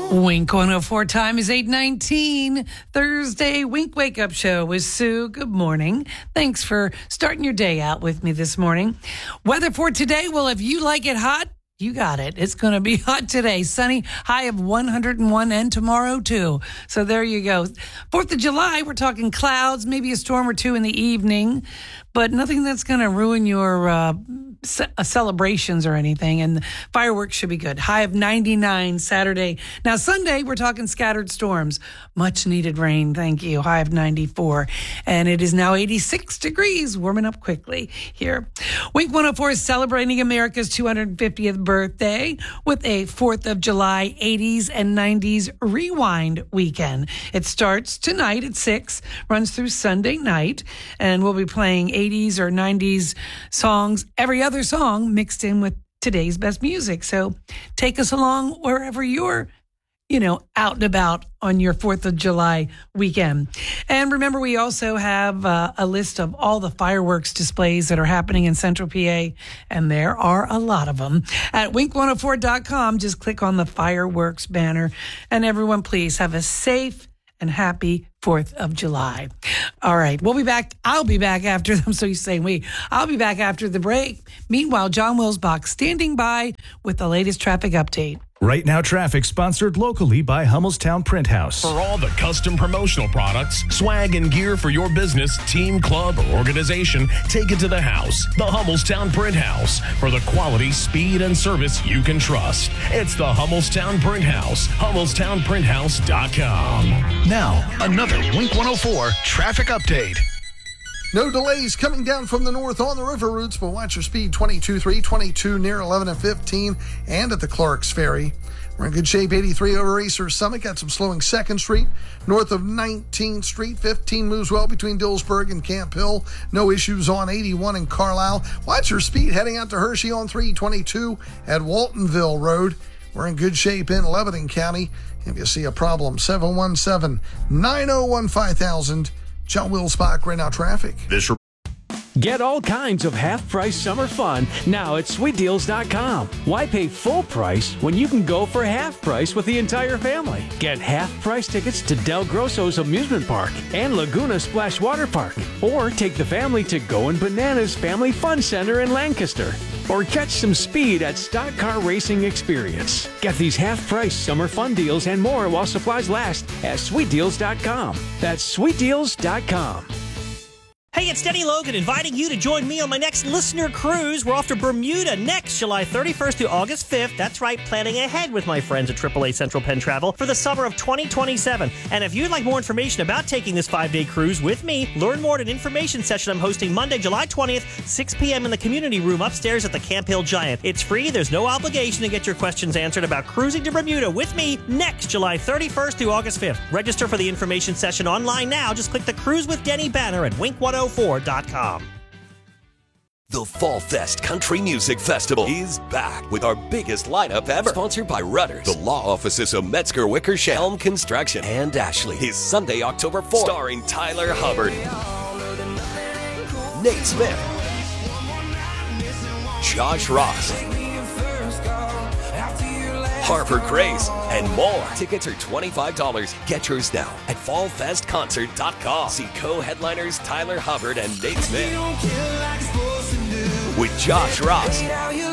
Wink 104 time is 8:19. Thursday Wink Wake Up Show with Sue. Good morning. Thanks for starting your day out with me this morning. Weather for today, well, if you like it hot, you got it. It's going to be hot today. Sunny, high of 101, and tomorrow too. So there you go. 4th of July, we're talking clouds, maybe a storm or two in the evening, but nothing that's going to ruin your celebrations or anything. And fireworks should be good. High of 99 Saturday. Now Sunday, we're talking scattered storms. Much needed rain. Thank you. High of 94. And it is now 86 degrees, warming up quickly here. Wink 104 is celebrating America's 250th birthday with a 4th of July 80s and 90s rewind weekend. It starts tonight at 6, runs through Sunday night, and we'll be playing 80s or 90s songs, every other song mixed in with today's best music. So take us along wherever you're, out and about on your 4th of July weekend. And remember, we also have a list of all the fireworks displays that are happening in Central PA, and there are a lot of them. At wink104.com, just click on the fireworks banner. And everyone, please have a safe and happy 4th of July. All right, we'll be back. I'll be back after them. So you say we. I'll be back after the break. Meanwhile, John Wilsbach standing by with the latest traffic update. Right Now Traffic, sponsored locally by Hummelstown Print House. For all the custom promotional products, swag and gear for your business, team, club, or organization, take it to the house. The Hummelstown Print House. For the quality, speed, and service you can trust. It's the Hummelstown Print House. HummelstownPrintHouse.com. Now, another Wink 104 traffic update. No delays coming down from the north on the river routes, but watch your speed 22.3, 22 near 11 and 15, and at the Clarks Ferry. We're in good shape, 83 over Racer Summit. Got some slowing 2nd Street. North of 19th Street, 15 moves well between Dillsburg and Camp Hill. No issues on 81 in Carlisle. Watch your speed heading out to Hershey on 322 at Waltonville Road. We're in good shape in Lebanon County. If you see a problem, 717-901-5000. John Wilsbach, Right Now Traffic. Get all kinds of half-price summer fun now at SweetDeals.com. Why pay full price when you can go for half price with the entire family? Get half-price tickets to Del Grosso's Amusement Park and Laguna Splash Water Park. Or take the family to Goin' Bananas Family Fun Center in Lancaster. Or catch some speed at Stock Car Racing Experience. Get these half-price summer fun deals and more while supplies last at SweetDeals.com. That's SweetDeals.com. Hey, it's Denny Logan inviting you to join me on my next listener cruise. We're off to Bermuda next July 31st to August 5th. That's right, planning ahead with my friends at AAA Central Penn Travel for the summer of 2027. And if you'd like more information about taking this 5-day cruise with me, learn more at an information session I'm hosting Monday, July 20th, 6 p.m. in the community room upstairs at the Camp Hill Giant. It's free. There's no obligation to get your questions answered about cruising to Bermuda with me next July 31st to August 5th. Register for the information session online now. Just click the Cruise with Denny banner at wink104.com. The Fall Fest Country Music Festival is back with our biggest lineup ever. Sponsored by Rudders, the law offices of Metzger Wickersham, Helm Construction, and Ashley. Is Sunday, October 4th. Starring Tyler Hubbard, Nate Smith, Josh Ross, Harper Grace, and more. Tickets are $25. Get yours now at fallfestconcert.com. See co-headliners Tyler Hubbard and Nate Smith with Josh Ross,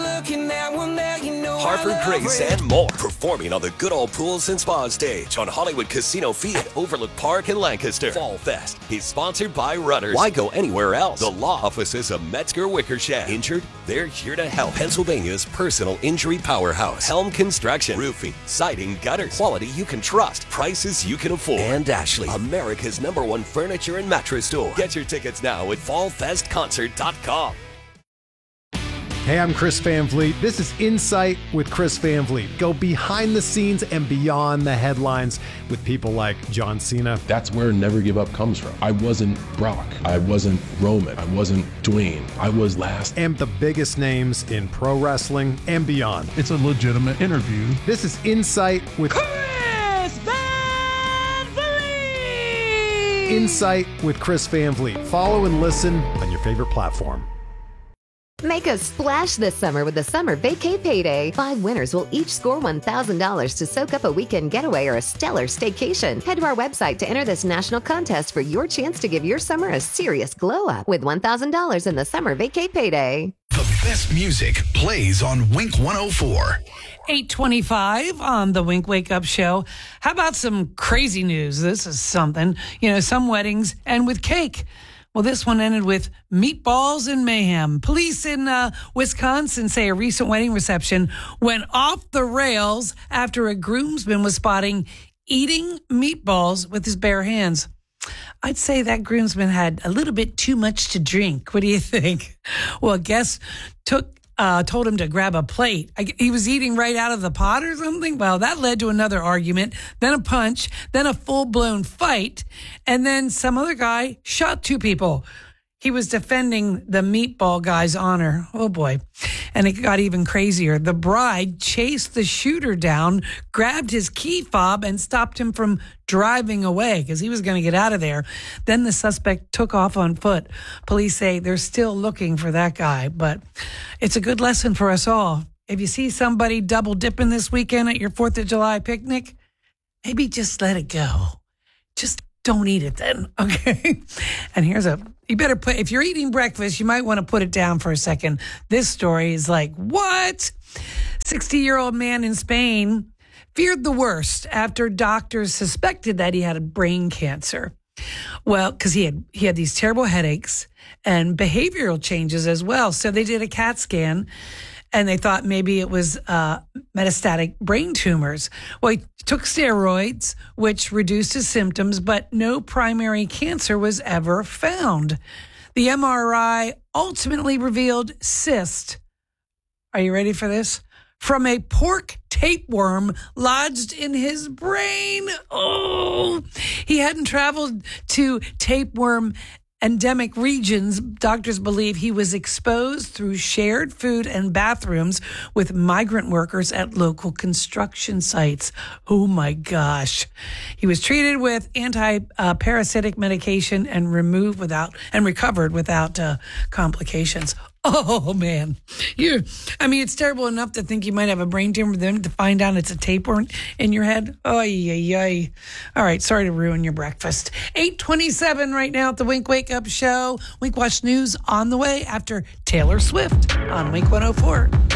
Harper Grace, and more. Performing on the Good Old Pools and Spa stage on Hollywood Casino Field, Overlook Park in Lancaster. Fall Fest is sponsored by Rudders. Why go anywhere else? The law offices of Metzger Wickersham. Injured? They're here to help. Pennsylvania's personal injury powerhouse. Helm Construction. Roofing, siding, gutters. Quality you can trust. Prices you can afford. And Ashley, America's #1 furniture and mattress store. Get your tickets now at fallfestconcert.com. Hey, I'm Chris Van Vliet. This is Insight with Chris Van Vliet. Go behind the scenes and beyond the headlines with people like John Cena. That's where Never Give Up comes from. I wasn't Brock. I wasn't Roman. I wasn't Dwayne. I was last. And the biggest names in pro wrestling and beyond. It's a legitimate interview. This is Insight with Chris Van Vliet. Insight with Chris Van Vliet. Follow and listen on your favorite platform. Make a splash this summer with the Summer Vacay Payday. 5 winners will each score $1,000 to soak up a weekend getaway or a stellar staycation. Head to our website to enter this national contest for your chance to give your summer a serious glow up with $1,000 in the Summer Vacay Payday. The best music plays on Wink 104. 8:25 on the Wink Wake Up Show. How about some crazy news? This is something. Some weddings end with cake. Well, this one ended with meatballs and mayhem. Police in Wisconsin say a recent wedding reception went off the rails after a groomsman was spotting eating meatballs with his bare hands. I'd say that groomsman had a little bit too much to drink. What do you think? Well, guests told him to grab a plate. He was eating right out of the pot or something. Well, that led to another argument, then a punch, then a full-blown fight, and then some other guy shot 2 people. He was defending the meatball guy's honor. Oh, boy. And it got even crazier. The bride chased the shooter down, grabbed his key fob, and stopped him from driving away because he was going to get out of there. Then the suspect took off on foot. Police say they're still looking for that guy, but it's a good lesson for us all. If you see somebody double dipping this weekend at your 4th of July picnic, maybe just let it go. Just don't eat it then, okay? And you better if you're eating breakfast, you might want to put it down for a second. This story is like, what? 60-year-old man in Spain feared the worst after doctors suspected that he had a brain cancer. Well, because he had these terrible headaches and behavioral changes as well. So they did a CAT scan, and they thought maybe it was metastatic brain tumors. Well, he took steroids, which reduced his symptoms, but no primary cancer was ever found. The MRI ultimately revealed cyst. Are you ready for this? From a pork tapeworm lodged in his brain. Oh, he hadn't traveled to tapeworm endemic regions. Doctors believe he was exposed through shared food and bathrooms with migrant workers at local construction sites. Oh my gosh. He was treated with anti-parasitic medication and recovered without complications. Oh, man. It's terrible enough to think you might have a brain tumor, then to find out it's a tapeworm in your head. Ay. All right, sorry to ruin your breakfast. 8:27 right now at the Wink Wake Up Show. Wink Watch News on the way after Taylor Swift on Wink 104.